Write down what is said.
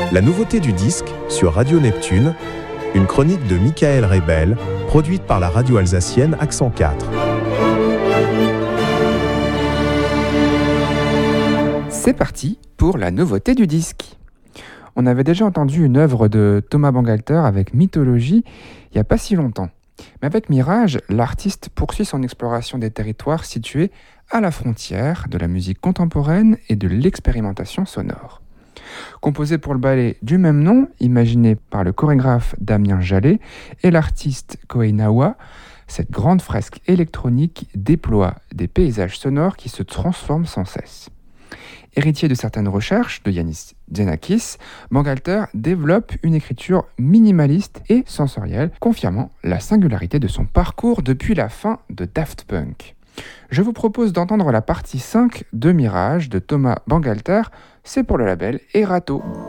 La nouveauté du disque sur Radio Neptune, une chronique de Michael Rebel, produite par la radio alsacienne Accent 4. C'est parti pour la nouveauté du disque. On avait déjà entendu une œuvre de Thomas Bangalter avec Mythologie il n'y a pas si longtemps. Mais avec Mirage, l'artiste poursuit son exploration des territoires situés à la frontière de la musique contemporaine et de l'expérimentation sonore. Composé pour le ballet du même nom, imaginé par le chorégraphe Damien Jallet et l'artiste Kohei Nawa, cette grande fresque électronique déploie des paysages sonores qui se transforment sans cesse. Héritier de certaines recherches de Yanis Xenakis, Bangalter développe une écriture minimaliste et sensorielle, confirmant la singularité de son parcours depuis la fin de Daft Punk. Je vous propose d'entendre la partie 5 de Mirage de Thomas Bangalter, c'est pour le label Erato.